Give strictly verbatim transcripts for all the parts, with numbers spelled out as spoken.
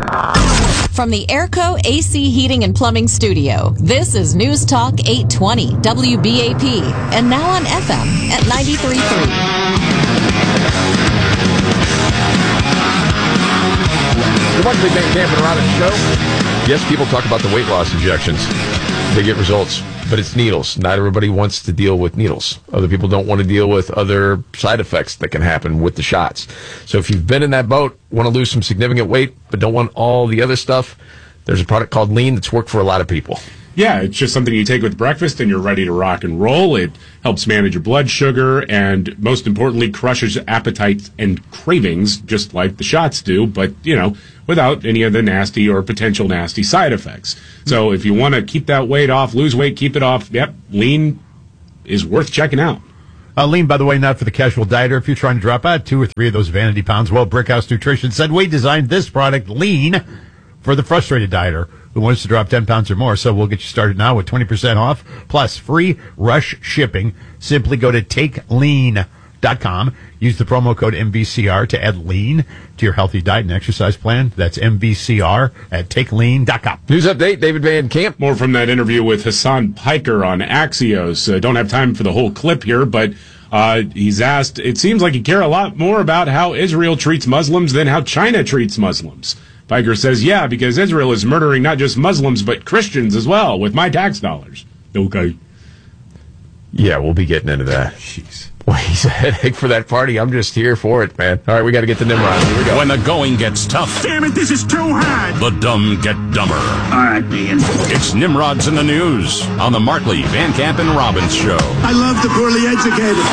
From the Airco A C Heating and Plumbing Studio, this is News Talk eight twenty W B A P, and now on F M at ninety-three point three. Good morning, Big Van Camp and Robbins Show. Yes, people talk about the weight loss injections. They get results, but it's needles. Not everybody wants to deal with needles. Other people don't want to deal with other side effects that can happen with the shots. So if you've been in that boat, want to lose some significant weight, but don't want all the other stuff, there's a product called Lean that's worked for a lot of people. Yeah, it's just something you take with breakfast and you're ready to rock and roll. It helps manage your blood sugar and, most importantly, crushes appetite and cravings, just like the shots do, but, you know, without any of the nasty or potential nasty side effects. So if you want to keep that weight off, lose weight, keep it off, yep, Lean is worth checking out. Uh, Lean, by the way, not for the casual dieter. If you're trying to drop out two or three of those vanity pounds, well, Brickhouse Nutrition said we designed this product, Lean, for the frustrated dieter who wants to drop ten pounds or more. So we'll get you started now with twenty percent off plus free rush shipping. Simply go to take lean dot com. Use the promo code M V C R to add Lean to your healthy diet and exercise plan. That's M V C R at take lean dot com. News update, David Van Camp. More from that interview with Hassan Piker on Axios. Uh, don't have time for the whole clip here, but uh, he's asked, it seems like you care a lot more about how Israel treats Muslims than how China treats Muslims. Piker says, yeah, because Israel is murdering not just Muslims, but Christians as well, with my tax dollars. Okay. Yeah, we'll be getting into that. Jeez. Boy, he's a headache for that party. I'm just here for it, man. All right, we got to get to Nimrod. Here we go. When the going gets tough. Damn it, this is too hard. The dumb get dumber. All right, man. It's Nimrod's in the News on the Markley, Van Camp, and Robbins Show. I love the poorly educated.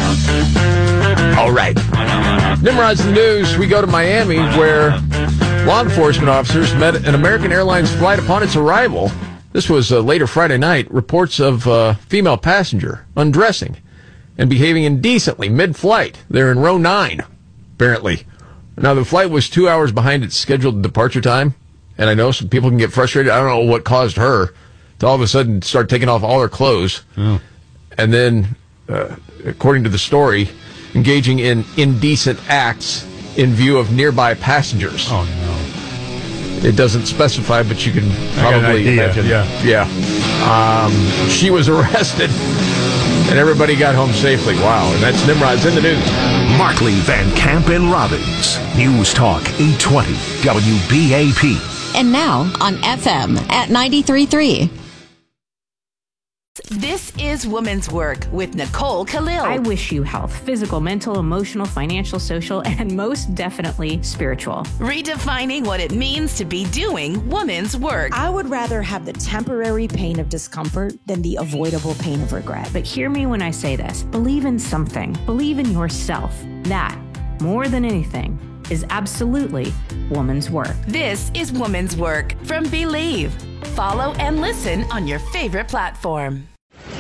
All right. Nimrod's in the News. We go to Miami, where law enforcement officers met an American Airlines flight upon its arrival. This was uh, later Friday night. Reports of a uh, female passenger undressing and behaving indecently mid-flight. They're in row nine, apparently. Now, the flight was two hours behind its scheduled departure time, and I know some people can get frustrated. I don't know what caused her to all of a sudden start taking off all her clothes, oh. and then, uh, according to the story, engaging in indecent acts in view of nearby passengers. Oh, no. It doesn't specify, but you can probably imagine. Yeah. yeah. Um, she was arrested, and everybody got home safely. Wow. And that's Nimrod's in the News. Markley, Van Camp, and Robbins. News Talk eight twenty W B A P. And now on F M at ninety-three point three. This is Women's Work with Nicole Khalil. I wish you health, physical, mental, emotional, financial, social, and most definitely spiritual. Redefining what it means to be doing women's work. I would rather have the temporary pain of discomfort than the avoidable pain of regret. But hear me when I say this. Believe in something. Believe in yourself. That, more than anything, is absolutely woman's work. This is Woman's Work from Believe. Follow and listen on your favorite platform.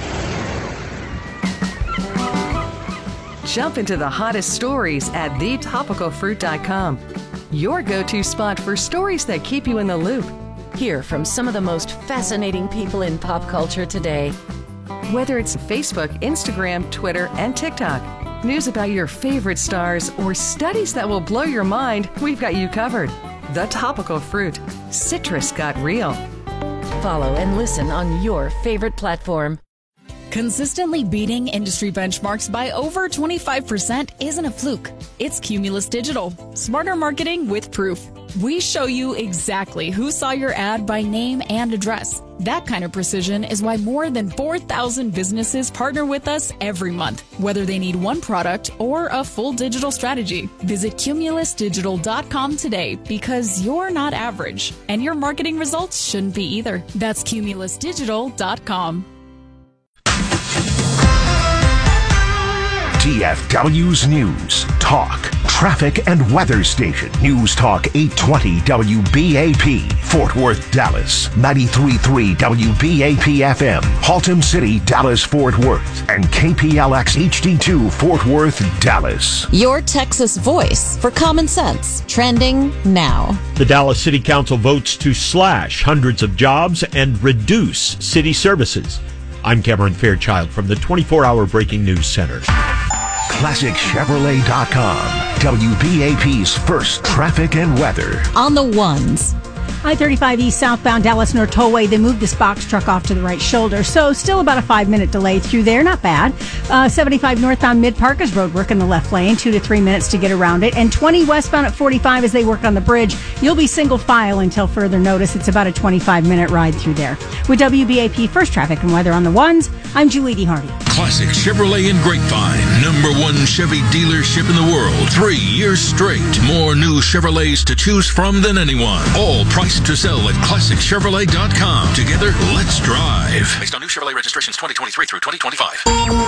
Jump into the hottest stories at the topical fruit dot com. Your go-to spot for stories that keep you in the loop. Hear from some of the most fascinating people in pop culture today. Whether it's Facebook, Instagram, Twitter, and TikTok, news about your favorite stars, or studies that will blow your mind, we've got you covered. The Topical Fruit. Citrus got real. Follow and listen on your favorite platform. Consistently beating industry benchmarks by over twenty-five percent isn't a fluke. It's Cumulus Digital. Smarter marketing with proof. We show you exactly who saw your ad by name and address. That kind of precision is why more than four thousand businesses partner with us every month, whether they need one product or a full digital strategy. Visit cumulus digital dot com today, because you're not average, and your marketing results shouldn't be either. That's cumulus digital dot com. D F W's News, Talk, Traffic, and Weather Station. News Talk eight twenty W B A P. Fort Worth, Dallas. ninety-three point three W B A P F M. Haltom City, Dallas, Fort Worth. And K P L X H D two, Fort Worth, Dallas. Your Texas voice for common sense. Trending now. The Dallas City Council votes to slash hundreds of jobs and reduce city services. I'm Cameron Fairchild from the twenty-four hour Breaking News Center. classic chevrolet dot com. W B A P's first traffic and weather. On the ones. I thirty-five East southbound Dallas North Tollway. They moved this box truck off to the right shoulder, so still about a five-minute delay through there. Not bad. Uh, seventy-five northbound Mid-Parkers Road work in the left lane, two to three minutes to get around it. And twenty westbound at forty-five as they work on the bridge. You'll be single file until further notice. It's about a twenty-five-minute ride through there. With W B A P First Traffic and Weather on the ones, I'm Julie D. Hardy. Classic Chevrolet in Grapevine, number one Chevy dealership in the world. Three years straight. More new Chevrolets to choose from than anyone. All priced to sell at classic chevrolet dot com. Together, let's drive. Based on new Chevrolet registrations twenty twenty-three through twenty twenty-five.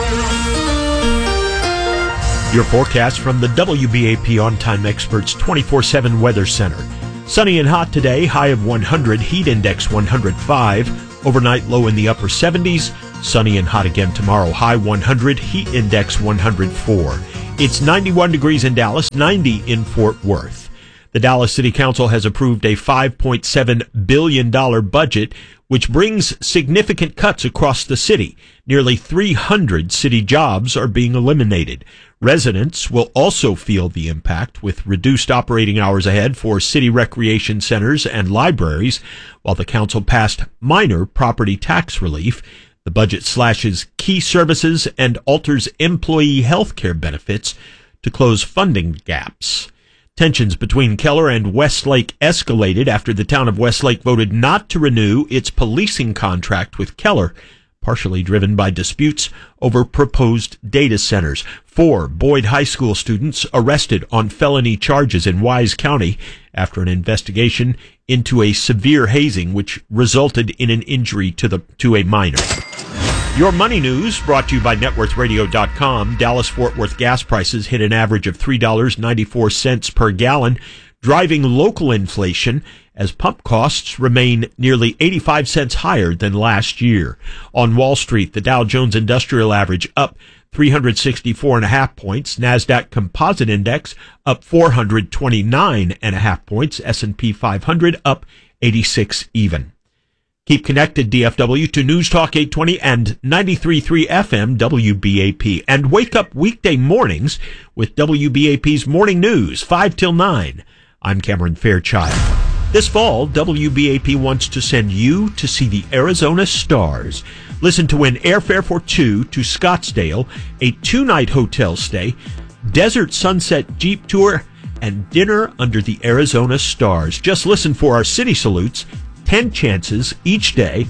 Your forecast from the W B A P On Time Experts twenty-four seven Weather Center. Sunny and hot today, high of one hundred, heat index one hundred five. Overnight low in the upper seventies. Sunny and hot again tomorrow, high one hundred, heat index one hundred four. It's ninety-one degrees in Dallas, ninety in Fort Worth. The Dallas City Council has approved a five point seven billion dollars budget, which brings significant cuts across the city. Nearly three hundred city jobs are being eliminated. Residents will also feel the impact, with reduced operating hours ahead for city recreation centers and libraries, while the council passed minor property tax relief. The budget slashes key services and alters employee health care benefits to close funding gaps. Tensions between Keller and Westlake escalated after the town of Westlake voted not to renew its policing contract with Keller, partially driven by disputes over proposed data centers. Four Boyd High School students arrested on felony charges in Wise County after an investigation into a severe hazing which resulted in an injury to the to a minor. Your money news brought to you by net worth radio dot com. Dallas-Fort Worth gas prices hit an average of three dollars and ninety-four cents per gallon, driving local inflation as pump costs remain nearly eighty-five cents higher than last year. On Wall Street, the Dow Jones Industrial Average up three hundred sixty-four and a half points. NASDAQ Composite Index up four hundred twenty-nine and a half points. S and P five hundred up eighty-six even. Keep connected, D F W, to News Talk eight twenty and ninety-three point three F M W B A P. And wake up weekday mornings with W B A P's Morning News, five till nine. I'm Cameron Fairchild. This fall, W B A P wants to send you to see the Arizona Stars. Listen to win airfare for two to Scottsdale, a two-night hotel stay, desert sunset Jeep tour, and dinner under the Arizona Stars. Just listen for our city salutes, ten chances each day.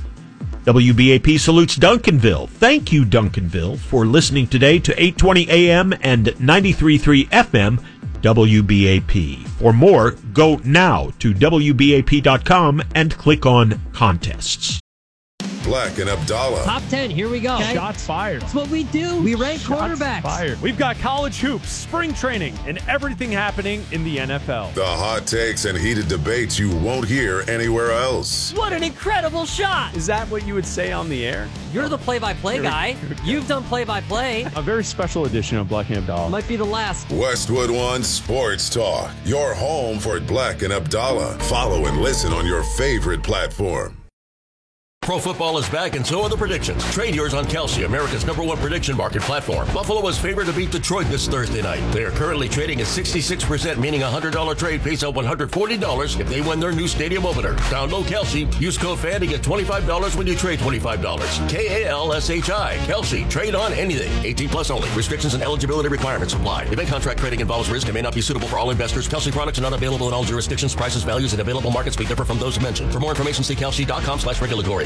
W B A P salutes Duncanville. Thank you, Duncanville, for listening today to eight twenty A M and ninety-three point three F M W B A P. For more, go now to W B A P dot com and click on contests. Black and Abdallah. Top ten, here we go. Okay. Shots fired. That's what we do. We rank Shots quarterbacks. Fired. We've got college hoops, spring training, and everything happening in the N F L. The hot takes and heated debates you won't hear anywhere else. What an incredible shot. Is that what you would say on the air? You're the play-by-play guy. You've done play-by-play. A very special edition of Black and Abdallah. Might be the last. Westwood One Sports Talk. Your home for Black and Abdallah. Follow and listen on your favorite platform. Pro football is back, and so are the predictions. Trade yours on Kelsey, America's number one prediction market platform. Buffalo is favored to beat Detroit this Thursday night. They are currently trading at sixty-six percent, meaning a one hundred dollars trade pays out one hundred forty dollars if they win their new stadium opener. Download Kelsey. Use code F A N to get twenty-five dollars when you trade twenty-five dollars. K A L S H I. Kelsey. Trade on anything. eighteen plus only. Restrictions and eligibility requirements apply. Event contract trading involves risk and may not be suitable for all investors. Kelsey products are not available in all jurisdictions. Prices, values, and available markets may differ from those mentioned. For more information, see kelsey dot com slash regulatory.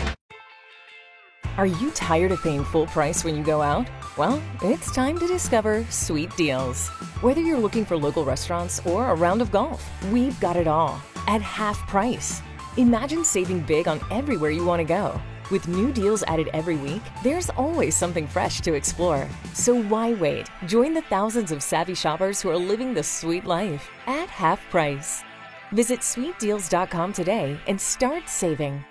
Are you tired of paying full price when you go out? Well, it's time to discover Sweet Deals. Whether you're looking for local restaurants or a round of golf, we've got it all at half price. Imagine saving big on everywhere you want to go. With new deals added every week, there's always something fresh to explore. So why wait? Join the thousands of savvy shoppers who are living the sweet life at half price. Visit sweet deals dot com today and start saving.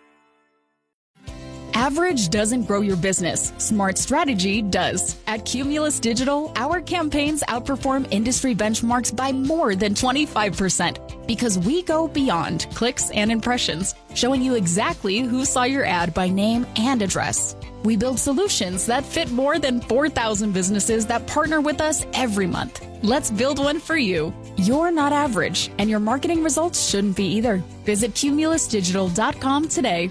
Average doesn't grow your business. Smart strategy does. At Cumulus Digital, our campaigns outperform industry benchmarks by more than twenty-five percent because we go beyond clicks and impressions, showing you exactly who saw your ad by name and address. We build solutions that fit more than four thousand businesses that partner with us every month. Let's build one for you. You're not average, and your marketing results shouldn't be either. Visit cumulus digital dot com today.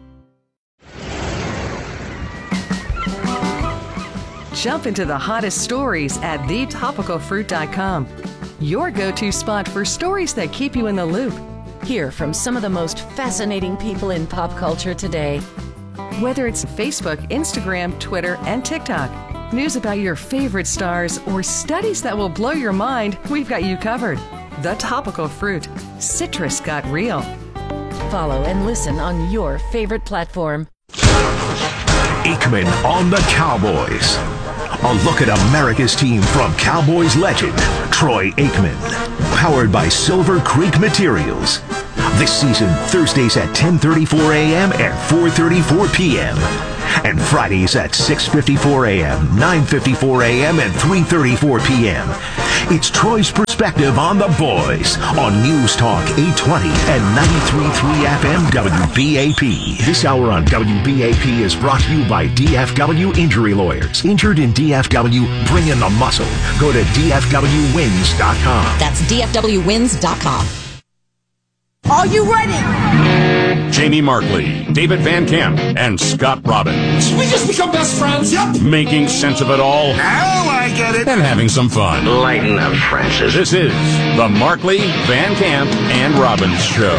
Jump into the hottest stories at the topical fruit dot com. Your go-to spot for stories that keep you in the loop. Hear from some of the most fascinating people in pop culture today. Whether it's Facebook, Instagram, Twitter, and TikTok, news about your favorite stars, or studies that will blow your mind, we've got you covered. The Topical Fruit. Citrus got real. Follow and listen on your favorite platform. Aikman on the Cowboys. A look at America's team from Cowboys legend, Troy Aikman. Powered by Silver Creek Materials. This season, Thursdays at ten thirty-four a.m. and four thirty-four p.m. And Fridays at six fifty-four a.m., nine fifty-four a.m., and three thirty-four p.m. It's Troy's perspective on the boys on News Talk eight twenty and ninety-three point three F M W B A P. This hour on W B A P is brought to you by D F W Injury Lawyers. Injured in D F W, bring in the muscle. Go to D F W wins dot com. That's D F W wins dot com. Are you ready? Jamie Markley, David Van Camp, and Scott Robbins. We just become best friends. Yep. Making sense of it all. Now I get it. And having some fun. Lighten up, Francis. This is the Markley, Van Camp, and Robbins Show.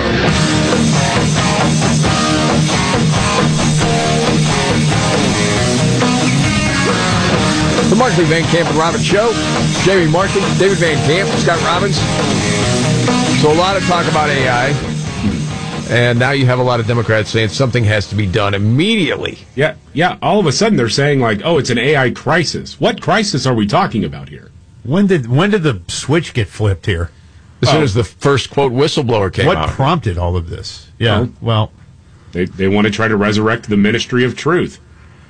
The Markley, Van Camp, and Robbins Show. Jamie Markley, David Van Camp, Scott Robbins. So a lot of talk about A I, and now you have a lot of Democrats saying something has to be done immediately. Yeah, yeah. All of a sudden they're saying like, "Oh, it's an A I crisis." What crisis are we talking about here? When did when did the switch get flipped here? As soon as the first quote whistleblower came what out. What prompted all of this? Yeah, well, well they they want to try to resurrect the Ministry of Truth.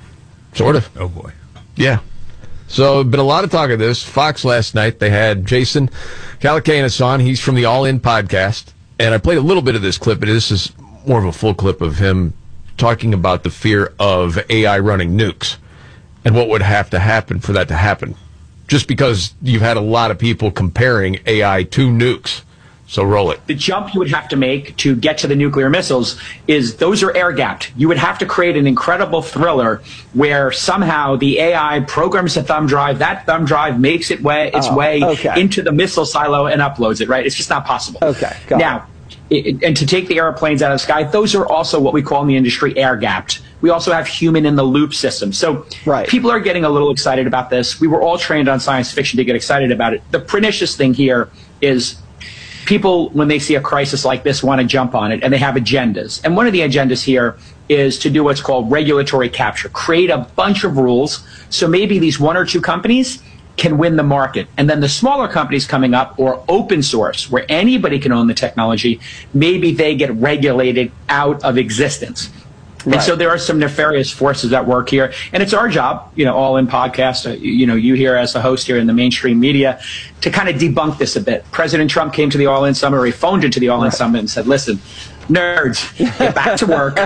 Sort of. Oh boy. Yeah. So, been a lot of talk of this. Fox last night, they had Jason Calacanis on. He's from the All In podcast. And I played a little bit of this clip, but this is more of a full clip of him talking about the fear of A I running nukes and what would have to happen for that to happen. Just because you've had a lot of people comparing A I to nukes. So roll it. The jump you would have to make to get to the nuclear missiles is those are air-gapped. You would have to create an incredible thriller where somehow the A I programs a thumb drive, that thumb drive makes it way, its oh, way okay. into the missile silo and uploads it, right? It's just not possible. Okay, got Now, it, and to take the airplanes out of the sky, those are also what we call in the industry air-gapped. We also have human-in-the-loop systems. So right. people are getting a little excited about this. We were all trained on science fiction to get excited about it. The pernicious thing here is people, when they see a crisis like this, want to jump on it, and they have agendas. And one of the agendas here is to do what's called regulatory capture, create a bunch of rules so maybe these one or two companies can win the market. And then the smaller companies coming up, or open source, where anybody can own the technology, maybe they get regulated out of existence. Right. And so there are some nefarious forces at work here. And it's our job, you know, All In podcast, uh, you know, you here as the host here in the mainstream media, to kind of debunk this a bit. President Trump came to the All In Summit, or he phoned into the All In right. Summit and said, listen, nerds, get back to work.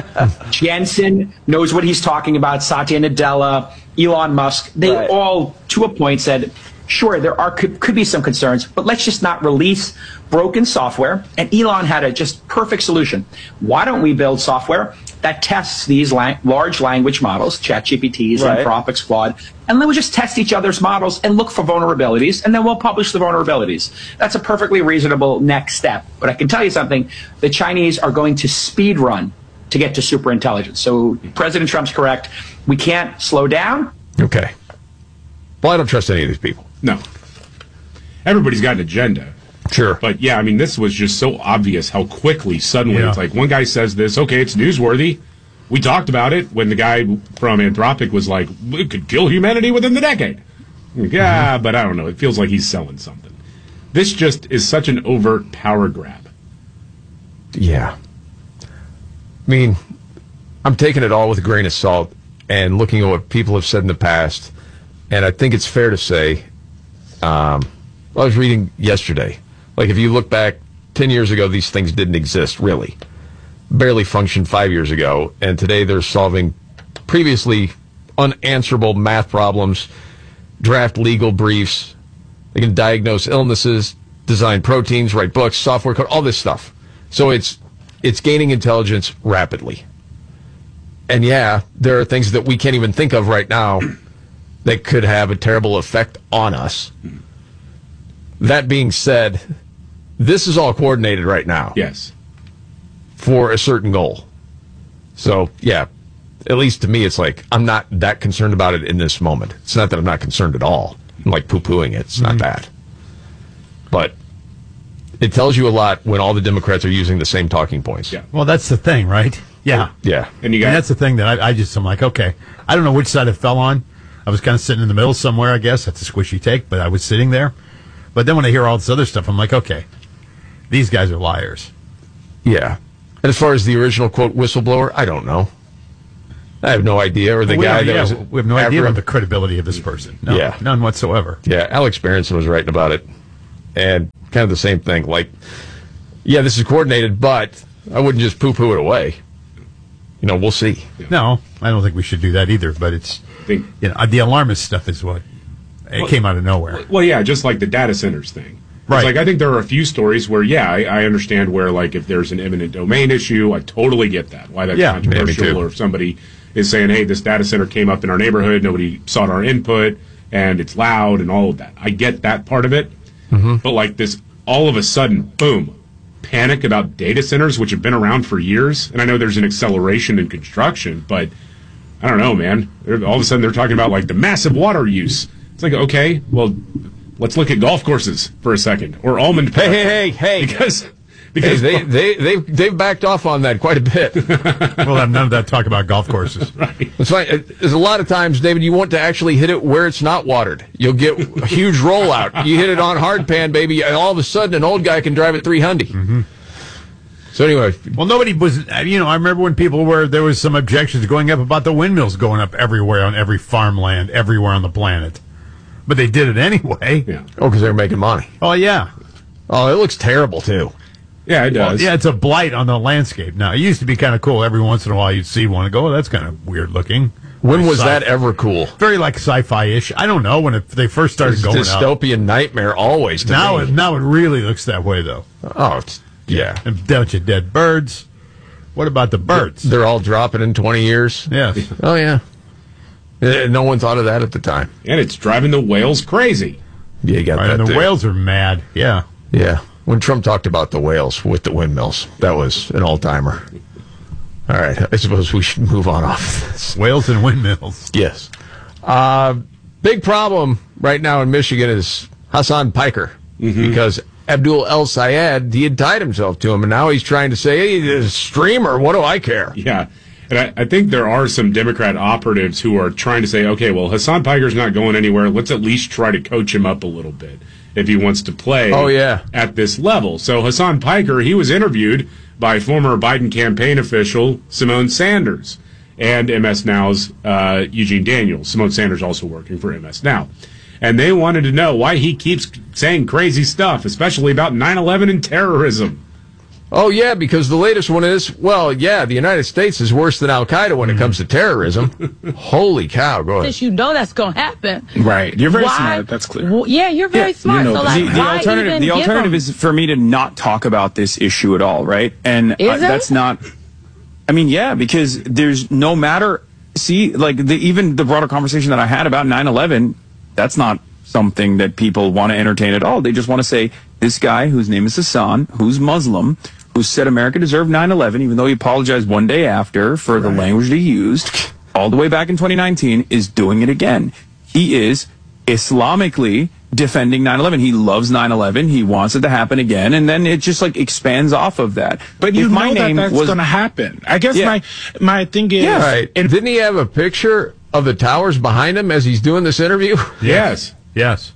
Jensen knows what he's talking about. Satya Nadella, Elon Musk, they right. all, to a point, said, sure, there are could, could be some concerns, but let's just not release broken software. And Elon had a just perfect solution. Why don't we build software that tests these lang- large language models, ChatGPTs, right. Anthropic's, Claude, and then we'll just test each other's models and look for vulnerabilities, and then we'll publish the vulnerabilities. That's a perfectly reasonable next step. But I can tell you something, the Chinese are going to speed run to get to superintelligence. So President Trump's correct. We can't slow down. Okay. Well, I don't trust any of these people. No. Everybody's got an agenda. Sure. But yeah, I mean, this was just so obvious how quickly, suddenly, yeah. it's like one guy says this, okay, it's newsworthy. We talked about it when the guy from Anthropic was like, it could kill humanity within the decade. Like, yeah, mm-hmm. but I don't know. It feels like he's selling something. This just is such an overt power grab. Yeah. I mean, I'm taking it all with a grain of salt and looking at what people have said in the past. And I think it's fair to say, um, I was reading yesterday, like if you look back ten years ago, these things didn't exist, really. Barely functioned five years ago. And today they're solving previously unanswerable math problems, draft legal briefs. They can diagnose illnesses, design proteins, write books, software code, all this stuff. So it's it's gaining intelligence rapidly. And yeah, there are things that we can't even think of right now that could have a terrible effect on us. That being said, this is all coordinated right now. Yes. For a certain goal. So, yeah, at least to me, it's like, I'm not that concerned about it in this moment. It's not that I'm not concerned at all. I'm like poo-pooing it. It's mm-hmm. not that. But it tells you a lot when all the Democrats are using the same talking points. Yeah. Well, that's the thing, right? Yeah. Yeah. And, you got- and that's the thing that I, I just, I'm like, okay, I don't know which side it fell on. I was kind of sitting in the middle somewhere, I guess. That's a squishy take, but I was sitting there. But then when I hear all this other stuff, I'm like, okay, these guys are liars. Yeah. And as far as the original, quote, whistleblower, I don't know. I have no idea. Or the well, guy we that yeah, was... We have no idea about the credibility of this person. No, yeah. None whatsoever. Yeah, Alex Berenson was writing about it. And kind of the same thing. Like, yeah, this is coordinated, but I wouldn't just poo-poo it away. You know, we'll see. No, I don't think we should do that either, but it's... You know, the alarmist stuff is what... It well, came out of nowhere. Well, yeah, just like the data centers thing. Right. It's like, I think there are a few stories where, yeah, I, I understand where, like, if there's an eminent domain issue, I totally get that. Why that's yeah, controversial, or if somebody is saying, hey, this data center came up in our neighborhood, nobody sought our input, and it's loud and all of that. I get that part of it. Mm-hmm. But, like, this all of a sudden, boom, panic about data centers, which have been around for years. And I know there's an acceleration in construction, but I don't know, man. They're, all of a sudden, they're talking about, like, the massive water use. It's like, okay, well, let's look at golf courses for a second, or almond park. Hey, hey, hey, hey! Because because hey, they they they've they've backed off on that quite a bit. We'll have none of that talk about golf courses. Right. That's fine. There's a lot of times, David, you want to actually hit it where it's not watered. You'll get a huge rollout. You hit it on hard pan, baby. All of a sudden, an old guy can drive at three hundred. Mm-hmm. So anyway, well, nobody was. You know, I remember when people were there was some objections going up about the windmills going up everywhere on every farmland, everywhere on the planet. But they did it anyway. Yeah. Oh, because they're making money. Oh, yeah. Oh, it looks terrible, too. Yeah, it does. Well, yeah, it's a blight on the landscape. Now, it used to be kind of cool. Every once in a while, you'd see one and go, oh, that's kind of weird looking. When was sci- that ever cool? Very like sci-fi-ish. I don't know when it, they first started it's going dystopian up. nightmare always to now me. It, now it really looks that way, though. Oh, it's, yeah. And a bunch of dead birds. What about the birds? They're all dropping in twenty years? Yes. Oh, yeah. No one thought of that at the time. And it's driving the whales crazy. Yeah, you got right, that. And the too. whales are mad. Yeah. Yeah. When Trump talked about the whales with the windmills, that was an all-timer. All right. I suppose we should move on off this. Whales and windmills. Yes. Uh, big problem right now in Michigan is Hassan Piker. Mm-hmm. Because Abdul El Sayed, he had tied himself to him, and now he's trying to say, hey, he's a streamer. What do I care? Yeah. And I, I think there are some Democrat operatives who are trying to say, okay, well, Hassan Piker's not going anywhere. Let's at least try to coach him up a little bit if he wants to play oh, yeah. at this level. So Hassan Piker, he was interviewed by former Biden campaign official Simone Sanders and M S Now's uh, Eugene Daniels. Simone Sanders also working for M S Now. And they wanted to know why he keeps saying crazy stuff, especially about nine eleven and terrorism. Oh, yeah, because the latest one is, well, yeah, the United States is worse than Al-Qaeda when it comes to terrorism. Holy cow, go ahead. Since you know that's going to happen. Right. You're very why, smart. That's clear. Well, yeah, you're very yeah, smart. You know, so, like, the, the why alternative, even the alternative give is for me to not talk about this issue at all, right? And is uh, it? that's not, I mean, yeah, because there's no matter, see, like, the, even the broader conversation that I had about nine eleven, that's not something that people want to entertain at all. They just want to say, this guy whose name is Hassan, who's Muslim, who said America deserved nine eleven, even though he apologized one day after for right. the language that he used, all the way back in twenty nineteen, is doing it again. He is Islamically defending nine eleven. He loves nine eleven. He wants it to happen again, and then it just like expands off of that. But you if my know name that that's was, going to happen. I guess yeah. my my thing is, yeah, right. And didn't he have a picture of the towers behind him as he's doing this interview? Yes. Yes.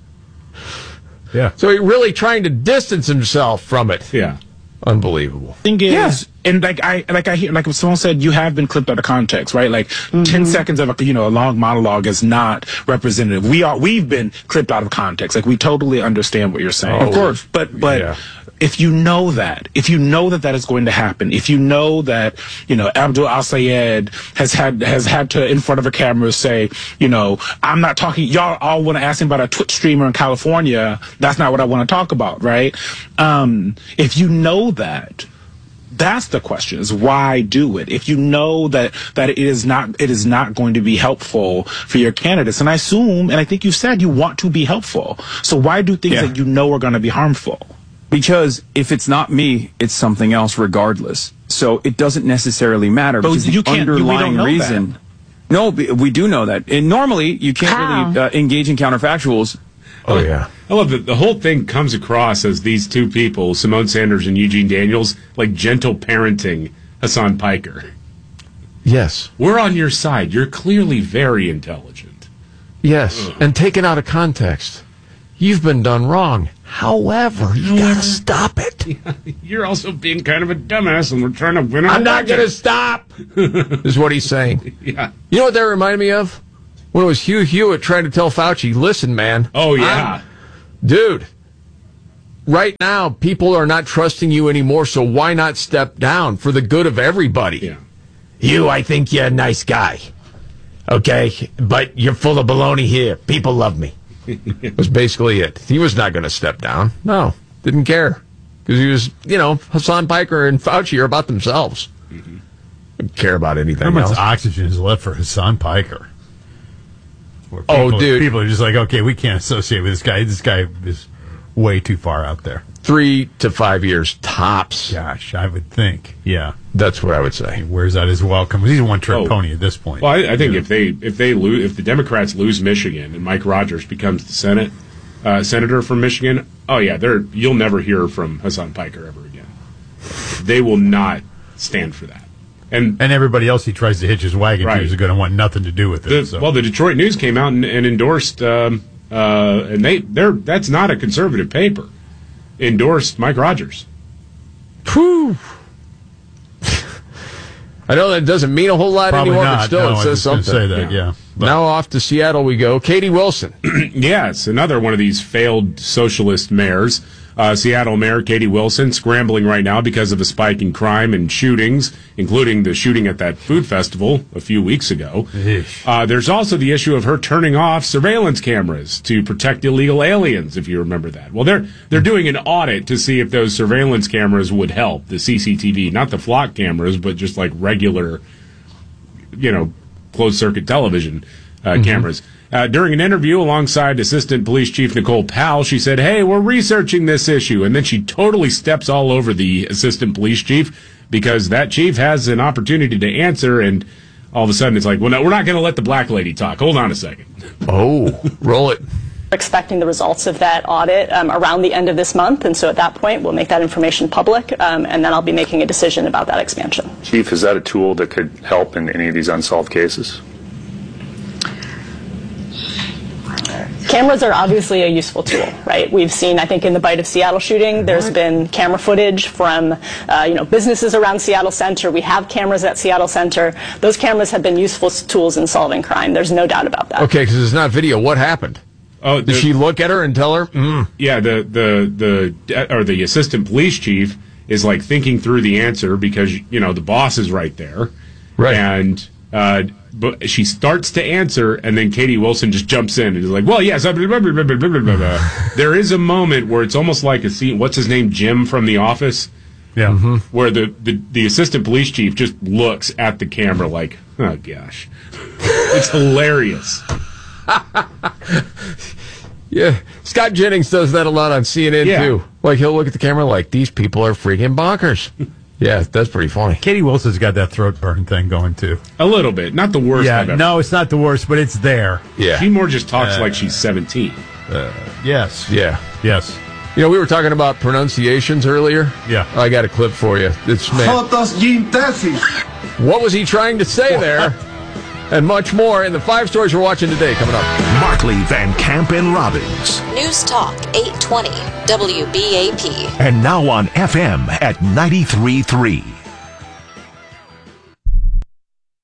Yeah. So he's really trying to distance himself from it. Yeah. Unbelievable. Thing is, yeah. and like I like I hear like someone said, you have been clipped out of context, right? Like mm-hmm. ten seconds of a you know a long monologue is not representative. We are we've been clipped out of context. Like we totally understand what you're saying, oh, of course. But but yeah. if you know that, if you know that that is going to happen, if you know that, you know, Abdul Al-Sayed has had, has had to, in front of a camera, say, you know, I'm not talking, y'all all want to ask him about a Twitch streamer in California. That's not what I want to talk about, right? Um, if you know that, that's the question, is why do it? If you know that, that it is not, it is not going to be helpful for your candidates. And I assume, and I think you said you want to be helpful. So why do things Yeah. that you know are going to be harmful? Because if it's not me, it's something else regardless. So it doesn't necessarily matter. But because you the can't- we don't underlying know reason. that. No, b- we do know that. And normally, you can't How? really uh, engage in counterfactuals. Oh, yeah. I love that the whole thing comes across as these two people, Simone Sanders and Eugene Daniels, like gentle parenting Hassan Piker. Yes. We're on your side. You're clearly very intelligent. Yes. And taken out of context. You've been done wrong. However, you gotta stop it. You're also being kind of a dumbass, and we're trying to win. I'm not gonna stop, is what he's saying. Yeah. You know what that reminded me of? When it was Hugh Hewitt trying to tell Fauci, listen, man. Oh, yeah. I'm- dude, right now, people are not trusting you anymore, so why not step down for the good of everybody? Yeah. You, I think you're a nice guy. Okay? But you're full of baloney here. People love me. Was basically it. He was not going to step down. No, didn't care. Because he was, you know, Hassan Piker and Fauci are about themselves. Mm-hmm. Didn't care about anything How much else. oxygen is left for Hassan Piker? Where Oh, people- dude. People are just like, okay, we can't associate with this guy. This guy is way too far out there. Three to five years tops. Gosh, I would think. Yeah. That's what I would say. He wears out his welcome. He's a one-trick Oh. pony at this point. Well, I, I think if they if they lose, if the Democrats lose Michigan and Mike Rogers becomes the Senate uh, senator from Michigan, oh yeah, they're you'll never hear from Hassan Piker ever again. They will not stand for that. And and everybody else he tries to hitch his wagon Right. to is going to want nothing to do with it. the, so. well, the Detroit News came out and, and endorsed, um, uh, and they they're that's not a conservative paper. Endorsed Mike Rogers. Whew. I know that doesn't mean a whole lot Probably anymore, not. but still No, I it was says just gonna something. say that, yeah. But- Now off to Seattle we go. Katie Wilson. Yes, another one of these failed socialist mayors. Uh, Seattle Mayor Katie Wilson scrambling right now because of a spike in crime and shootings, including the shooting at that food festival a few weeks ago. Uh, there's also the issue of her turning off surveillance cameras to protect illegal aliens, if you remember that. Well, they're they're doing an audit to see if those surveillance cameras would help, the C C T V, not the flock cameras, but just like regular, you know, closed-circuit television uh, Mm-hmm. cameras. Uh, during an interview alongside Assistant Police Chief Nicole Powell, she said, hey, we're researching this issue. And then she totally steps all over the Assistant Police Chief because that chief has an opportunity to answer. And all of a sudden it's like, well, no, we're not going to let the black lady talk. Hold on a second. Oh, roll it. Expecting the results of that audit um, around the end of this month. And so at that point, we'll make that information public. Um, and then I'll be making a decision about that expansion. Chief, is that a tool that could help in any of these unsolved cases? Cameras are obviously a useful tool, right? We've seen, I think, in the Bite of Seattle shooting, there's been camera footage from, uh, you know, businesses around Seattle Center. We have cameras at Seattle Center. Those cameras have been useful s- tools in solving crime. There's no doubt about that. Okay, because it's not video. What happened? Oh, Did she look at her and tell her? Mm. Yeah, the, the, the, or the Assistant Police Chief is like thinking through the answer because, you know, the boss is right there. Right. And, uh, but she starts to answer, and then Katie Wilson just jumps in and is like, well, yes, blah, blah, blah, blah, blah, blah, blah, blah. There is a moment where it's almost like a scene, what's his name, Jim from The Office? Yeah. Mm-hmm. Where the, the, the assistant police chief just looks at the camera like, oh, gosh. It's hilarious. Yeah, Scott Jennings does that a lot on C N N, Yeah. too. Like, he'll look at the camera like, these people are freaking bonkers. Yeah, that's pretty funny. Katie Wilson's got that throat burn thing going, too. A little bit. Not the worst Yeah, I've ever. no, it's not the worst, but it's there. Yeah. She more just talks Uh, like she's seventeen. Uh, yes. Yeah. Yes. You know, we were talking about pronunciations earlier. Yeah. I got a clip for you. It's man. What was he trying to say there? And much more in the five stories we're watching today coming up. Markley, Van Camp, and Robbins. News Talk eight twenty W B A P. And now on F M at ninety-three point three.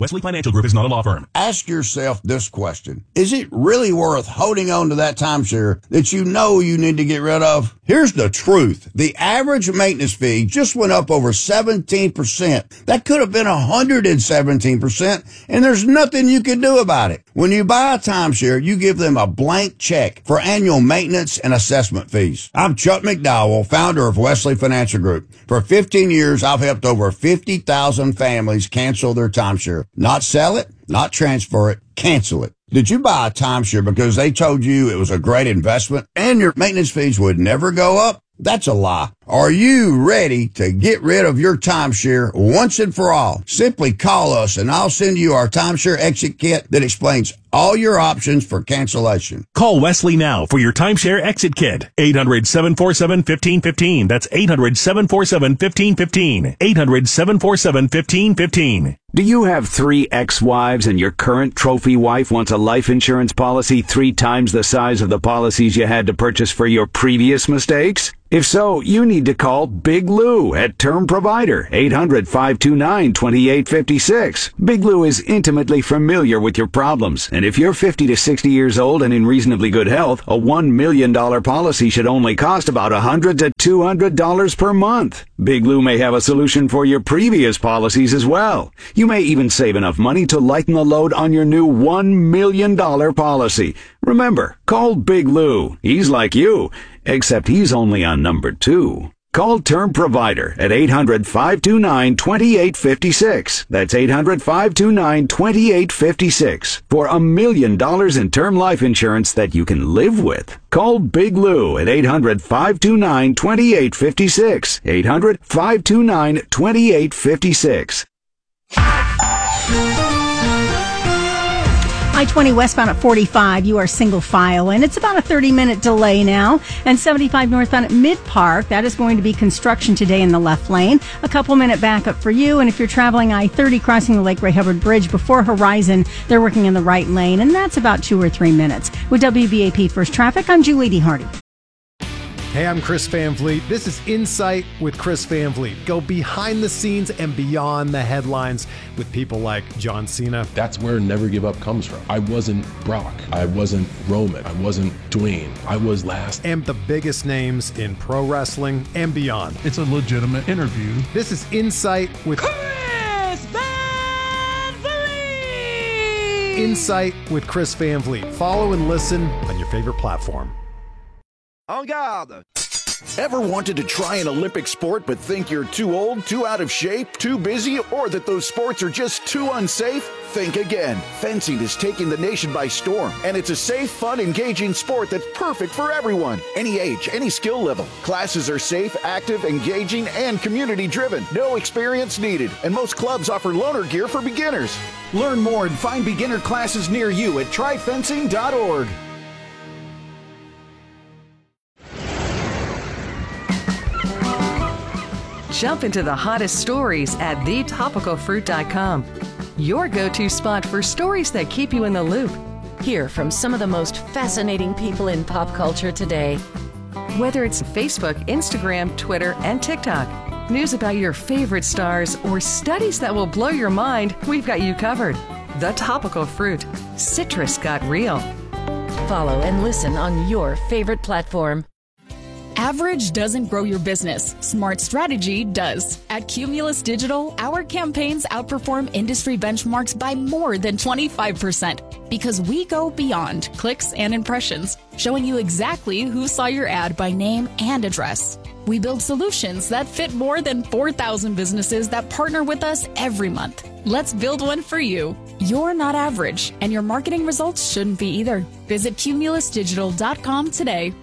Wesley Financial Group is not a law firm. Ask yourself this question. Is it really worth holding on to that timeshare that you know you need to get rid of? Here's the truth. The average maintenance fee just went up over seventeen percent. That could have been one hundred seventeen percent, and there's nothing you can do about it. When you buy a timeshare, you give them a blank check for annual maintenance and assessment fees. I'm Chuck McDowell, founder of Wesley Financial Group. For fifteen years, I've helped over fifty thousand families cancel their timeshare. Not sell it, not transfer it, cancel it. Did you buy a timeshare because they told you it was a great investment and your maintenance fees would never go up? That's a lie. Are you ready to get rid of your timeshare once and for all? Simply call us and I'll send you our timeshare exit kit that explains all your options for cancellation. Call Wesley now for your timeshare exit kit. eight hundred, seven four seven, one five one five. That's eight hundred, seven four seven, one five one five. eight hundred, seven four seven, one five one five. Do you have three ex-wives and your current trophy wife wants a life insurance policy three times the size of the policies you had to purchase for your previous mistakes? If so, you need to call Big Lou at Term Provider, eight hundred, five two nine, two eight five six. Big Lou is intimately familiar with your problems, and if you're fifty to sixty years old and in reasonably good health, a one million dollars policy should only cost about one hundred to two hundred dollars per month. Big Lou may have a solution for your previous policies as well. You may even save enough money to lighten the load on your new one million dollars policy. Remember, call Big Lou. He's like you, except he's only on number two. Call Term Provider at eight hundred, five two nine, two eight five six. That's eight hundred, five two nine, two eight five six for a million dollars in term life insurance that you can live with. Call Big Lou at eight hundred, five two nine, two eight five six. eight hundred, five two nine, two eight five six. I twenty westbound at forty-five, you are single file, and it's about a thirty-minute delay now. And seventy-five northbound at Mid-Park, that is going to be construction today in the left lane. A couple minute backup for you, and if you're traveling I thirty crossing the Lake Ray Hubbard Bridge before Horizon, they're working in the right lane, and that's about two or three minutes. With W B A P First Traffic, I'm Julie D. Hardy. Hey, I'm Chris Van Vliet. This is Insight with Chris Van Vliet. Go behind the scenes and beyond the headlines with people like John Cena. That's where Never Give Up comes from. I wasn't Brock. I wasn't Roman. I wasn't Dwayne. I was last. And the biggest names in pro wrestling and beyond. It's a legitimate interview. This is Insight with Chris Van Vliet! Insight with Chris Van Vliet. Follow and listen on your favorite platform. En garde! Ever wanted to try an Olympic sport but think you're too old, too out of shape, too busy, or that those sports are just too unsafe? Think again. Fencing is taking the nation by storm, and it's a safe, fun, engaging sport that's perfect for everyone. Any age, any skill level. Classes are safe, active, engaging, and community-driven. No experience needed, and most clubs offer loaner gear for beginners. Learn more and find beginner classes near you at try fencing dot org. Jump into the hottest stories at the topical fruit dot com. Your go-to spot for stories that keep you in the loop. Hear from some of the most fascinating people in pop culture today. Whether it's Facebook, Instagram, Twitter, and TikTok, news about your favorite stars, or studies that will blow your mind, we've got you covered. The Topical Fruit. Citrus got real. Follow and listen on your favorite platform. Average doesn't grow your business. Smart strategy does. At Cumulus Digital, our campaigns outperform industry benchmarks by more than twenty-five percent because we go beyond clicks and impressions, showing you exactly who saw your ad by name and address. We build solutions that fit more than four thousand businesses that partner with us every month. Let's build one for you. You're not average, and your marketing results shouldn't be either. Visit cumulus digital dot com today.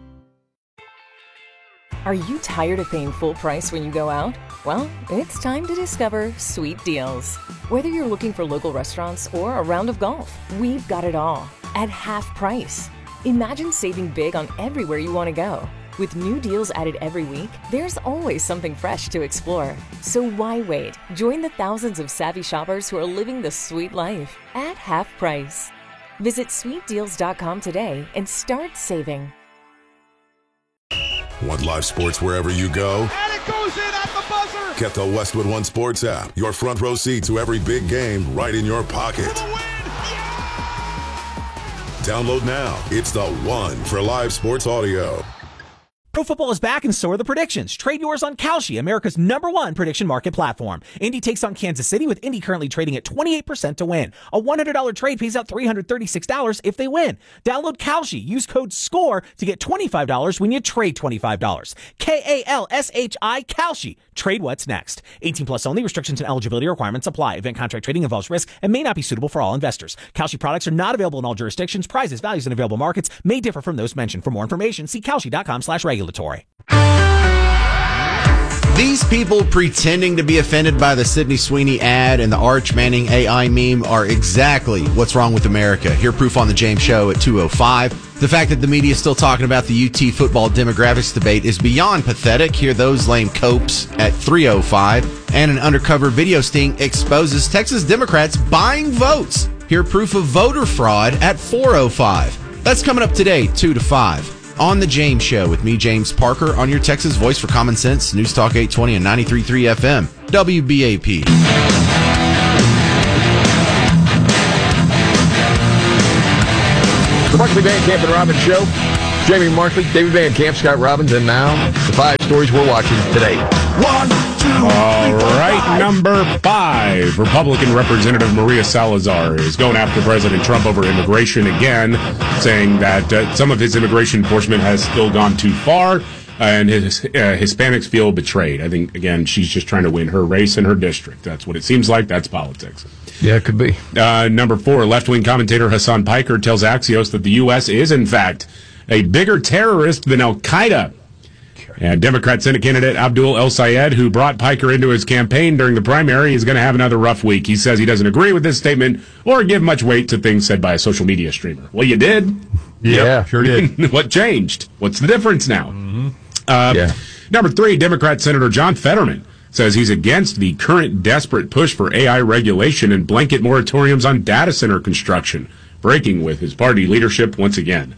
Are you tired of paying full price when you go out? Well, it's time to discover Sweet Deals. Whether you're looking for local restaurants or a round of golf, we've got it all at half price. Imagine saving big on everywhere you want to go. With new deals added every week, there's always something fresh to explore. So why wait? Join the thousands of savvy shoppers who are living the sweet life at half price. Visit sweet deals dot com today and start saving. Want live sports wherever you go? And it goes in at the buzzer. Get the Westwood One Sports app, your front row seat to every big game right in your pocket. Download now. It's the one for live sports audio. Pro football is back and so are the predictions. Trade yours on Kalshi, America's number one prediction market platform. Indy takes on Kansas City with Indy currently trading at twenty-eight percent to win. A one hundred dollars trade pays out three hundred thirty-six dollars if they win. Download Kalshi. Use code SCORE to get twenty-five dollars when you trade twenty-five dollars. K A L S H I, Kalshi. Trade what's next. eighteen plus only. Restrictions and eligibility requirements apply. Event contract trading involves risk and may not be suitable for all investors. Kalshi products are not available in all jurisdictions. Prices, values, and available markets may differ from those mentioned. For more information, see kalshi.com slash regulatory. These people pretending to be offended by the Sydney Sweeney ad and the Arch Manning A I meme are exactly what's wrong with America. Hear proof on the James Show at two oh five. The fact that the media is still talking about the U T football demographics debate is beyond pathetic. Hear those lame copes at three oh five. And an undercover video sting exposes Texas Democrats buying votes. Hear proof of voter fraud at four oh five. That's coming up today, two to five. On the James Show with me, James Parker, on your Texas voice for common sense, News Talk eight twenty and ninety-three point three F M, W B A P. The Markley Van Camp and Robbins Show. Jamie Markley, David Van Camp, Scott Robbins, and now the five stories we're watching today. One, two, All right, number five. Republican Representative Maria Salazar is going after President Trump over immigration again, saying that uh, some of his immigration enforcement has still gone too far, and his uh, Hispanics feel betrayed. I think, again, she's just trying to win her race in her district. That's what it seems like. That's politics. Yeah, it could be. Uh, number four, left-wing commentator Hassan Piker tells Axios that the U S is, in fact, a bigger terrorist than Al-Qaeda. And Democrat Senate candidate Abdul El Sayed, who brought Piker into his campaign during the primary, is going to have another rough week. He says he doesn't agree with this statement or give much weight to things said by a social media streamer. Well, you did. Yep, yeah, sure did. What changed? What's the difference now? Mm-hmm. Uh, yeah. Number three, Democrat Senator John Fetterman says he's against the current desperate push for A I regulation and blanket moratoriums on data center construction, breaking with his party leadership once again.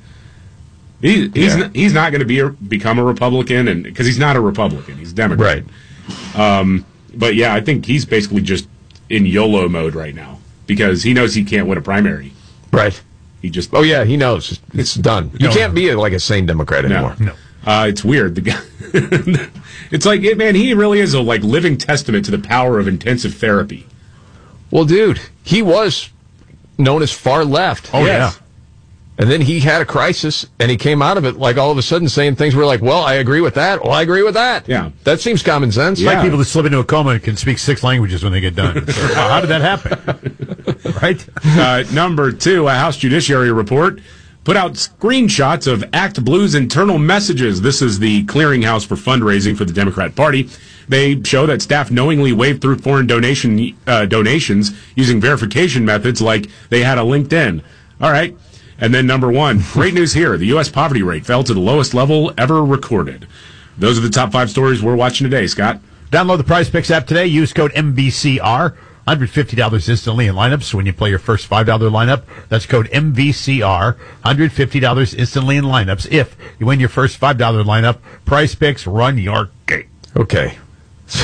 He, he's yeah. n- he's not going to be a, become a Republican, and because he's not a Republican, he's a Democrat. Right. Um, but yeah, I think he's basically just in YOLO mode right now because he knows he can't win a primary. Right. He just oh yeah, he knows it's done. You no, can't no. be like a sane Democrat anymore. No, no. Uh, it's weird. The guy, it's like man, he really is a like living testament to the power of intensive therapy. Well, dude, he was known as far left. Oh Yes. yeah. And then he had a crisis, and he came out of it like all of a sudden saying things were like, well, I agree with that. Well, I agree with that. Yeah. That seems common sense. It's like people that slip into a coma and can speak six languages when they get done. So, well, how did that happen? Right? Uh, number two, a House Judiciary report put out screenshots of Act Blue's internal messages. This is the clearinghouse for fundraising for the Democrat Party. They show that staff knowingly waved through foreign donation uh, donations using verification methods like they had a LinkedIn. All right. And then number one, great news here. The U S poverty rate fell to the lowest level ever recorded. Those are the top five stories we're watching today, Scott. Download the Prize Picks app today. Use code M B C R. one hundred fifty dollars instantly in lineups when you play your first five dollars lineup. That's code M V C R. one hundred fifty dollars instantly in lineups. If you win your first five dollars lineup, Prize Picks, run your gate. Okay. So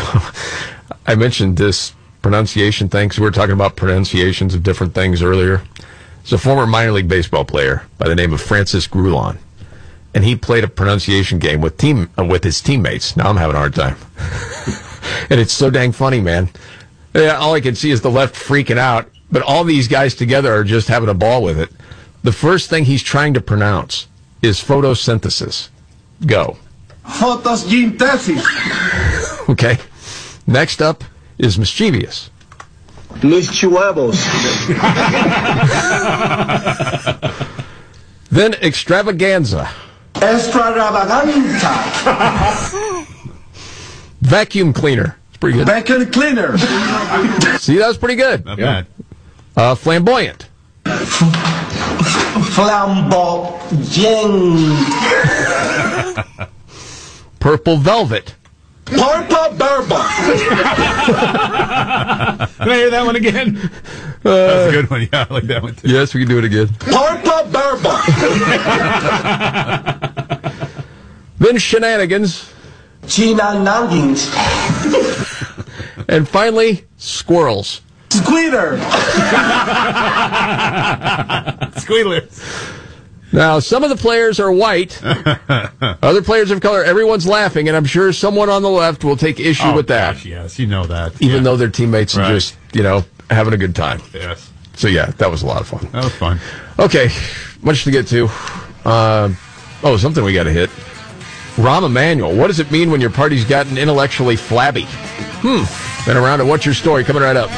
I mentioned this pronunciation thing because we were talking about pronunciations of different things earlier. It's a former minor league baseball player by the name of Francis Grulon, and he played a pronunciation game with team uh, with his teammates. Now I'm having a hard time, and it's so dang funny, man. Yeah, all I can see is the left freaking out, but all these guys together are just having a ball with it. The first thing he's trying to pronounce is photosynthesis. Go. Photosynthesis. Okay. Next up is mischievous. Mischievous. Then extravaganza. Extravaganza. Vacuum cleaner. It's pretty good. Vacuum cleaner. See, that was pretty good. Not bad. Uh, flamboyant. Flamboyant. Purple velvet. Purple Burba. Can I hear that one again? Uh, That's a good one. Yeah, I like that one too. Yes, we can do it again. Purple Burba. Then shenanigans. Shenanigans. And finally, squirrels. Squealer. Squealers. Now, some of the players are white. Other players of color. Everyone's laughing, and I'm sure someone on the left will take issue Oh, with that. gosh, yes, you know that. Even Yeah. though their teammates Right. are just, you know, having a good time. Yes. So, yeah, that was a lot of fun. That was fun. Okay, much to get to. Uh, oh, something we got to hit. Rahm Emanuel. What does it mean when your party's gotten intellectually flabby? Hmm. Been around it. What's your story? Coming right up.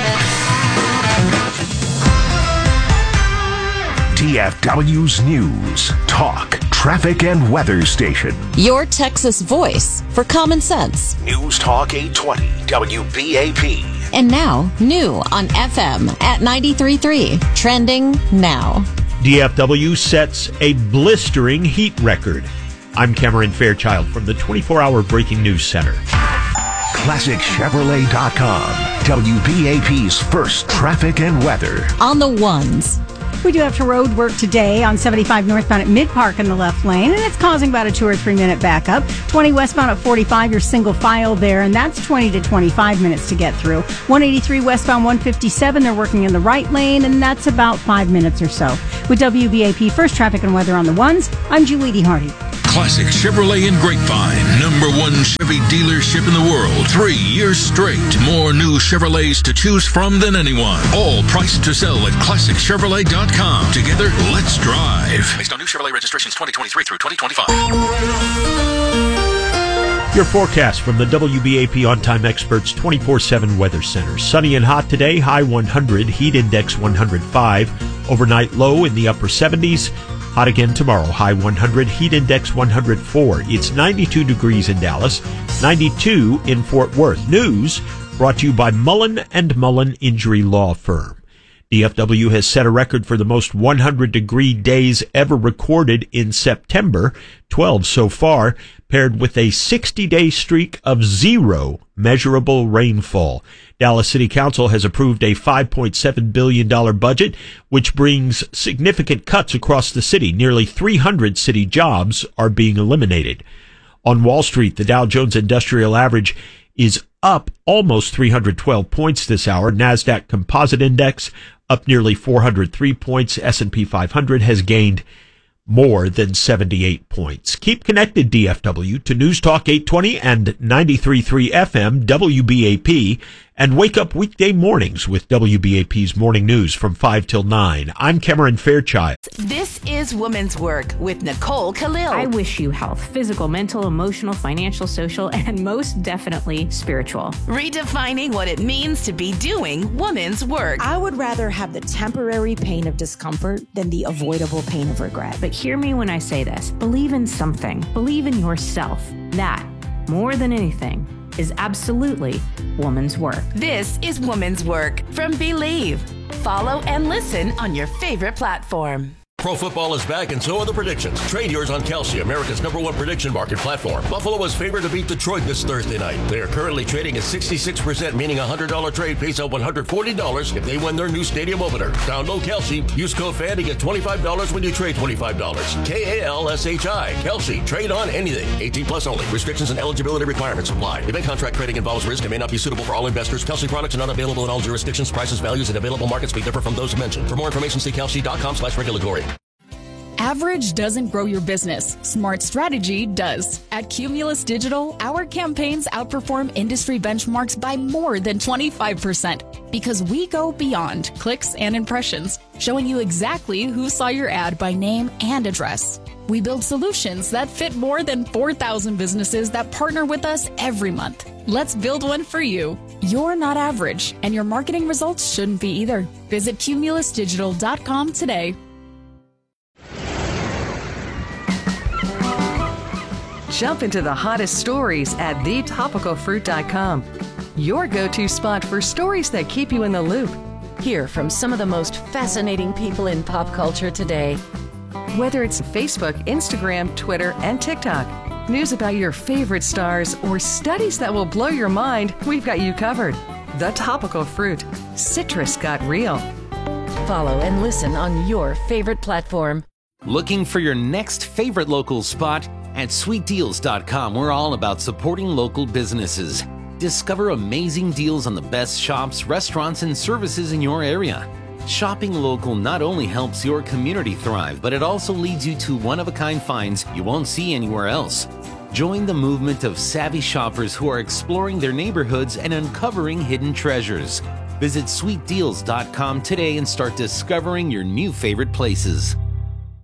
D F W's News, Talk, Traffic, and Weather Station. Your Texas voice for common sense. News Talk eight twenty, W B A P. And now, new on F M at ninety-three point three. Trending now. D F W sets a blistering heat record. I'm Cameron Fairchild from the twenty-four hour Breaking News Center. Classic Chevrolet dot com, W B A P's first traffic and weather. On the ones. We do have to road work today on seventy-five northbound at Mid Park in the left lane, and it's causing about a two or three minute backup. twenty westbound at forty-five, your single file there, and that's twenty to twenty-five minutes to get through. one eighty-three westbound one fifty-seven, they're working in the right lane, and that's about five minutes or so. With W B A P First Traffic and Weather on the ones, I'm Julie Hardy. Classic Chevrolet in Grapevine, number one Chevy dealership in the world. Three years straight. More new Chevrolets to choose from than anyone. All priced to sell at Classic Chevrolet dot com. Together, let's drive. Based on new Chevrolet registrations twenty twenty-three through twenty twenty-five. Your forecast from the W B A P On-Time Experts twenty-four seven Weather Center. Sunny and hot today, high one hundred, heat index one hundred five. Overnight low in the upper seventies. Hot again tomorrow, high one hundred, heat index one hundred four. It's ninety-two degrees in Dallas, ninety-two in Fort Worth. News brought to you by Mullen and Mullen Injury Law Firm. D F W has set a record for the most one hundred degree days ever recorded in September, twelve so far, paired with a sixty day streak of zero measurable rainfall. Dallas City Council has approved a five point seven billion dollars budget, which brings significant cuts across the city. Nearly three hundred city jobs are being eliminated. On Wall Street, the Dow Jones Industrial Average is up almost three hundred twelve points this hour. NASDAQ Composite Index up nearly four hundred three points. S and P five hundred has gained more than seventy-eight points. Keep connected, D F W, to News Talk eight twenty and ninety-three point three F M, W B A P, and wake up weekday mornings with W B A P's Morning News from five till nine. I'm Cameron Fairchild. This is Woman's Work with Nicole Khalil. I wish you health, physical, mental, emotional, financial, social, and most definitely spiritual. Redefining what it means to be doing woman's work. I would rather have the temporary pain of discomfort than the avoidable pain of regret. But hear me when I say this. Believe in something. Believe in yourself. That, more than anything, is absolutely woman's work. This is Woman's Work from Believe. Follow and listen on your favorite platform. Pro football is back, and so are the predictions. Trade yours on Kalshi, America's number one prediction market platform. Buffalo is favored to beat Detroit this Thursday night. They are currently trading at sixty-six percent, meaning a one hundred dollars trade pays out one hundred forty dollars if they win their new stadium opener. Download Kalshi. Use code F A N to get twenty-five dollars when you trade twenty-five dollars. K A L S H I. Kalshi. Trade on anything. eighteen plus only. Restrictions and eligibility requirements apply. Event contract trading involves risk and may not be suitable for all investors. Kalshi products are not available in all jurisdictions. Prices, values, and available markets may differ from those mentioned. For more information, see Kalshi dot com slash regulatory. Average doesn't grow your business. Smart strategy does. At Cumulus Digital, our campaigns outperform industry benchmarks by more than twenty-five percent because we go beyond clicks and impressions, showing you exactly who saw your ad by name and address. We build solutions that fit more than four thousand businesses that partner with us every month. Let's build one for you. You're not average, and your marketing results shouldn't be either. Visit cumulus digital dot com today. Jump into the hottest stories at the topical fruit dot com. Your go-to spot for stories that keep you in the loop. Hear from some of the most fascinating people in pop culture today. Whether it's Facebook, Instagram, Twitter, and TikTok, news about your favorite stars, or studies that will blow your mind, we've got you covered. The Topical Fruit. Citrus got real. Follow and listen on your favorite platform. Looking for your next favorite local spot? At sweet deals dot com, we're all about supporting local businesses. Discover amazing deals on the best shops, restaurants, and services in your area. Shopping local not only helps your community thrive, but it also leads you to one-of-a-kind finds you won't see anywhere else. Join the movement of savvy shoppers who are exploring their neighborhoods and uncovering hidden treasures. Visit sweet deals dot com today and start discovering your new favorite places.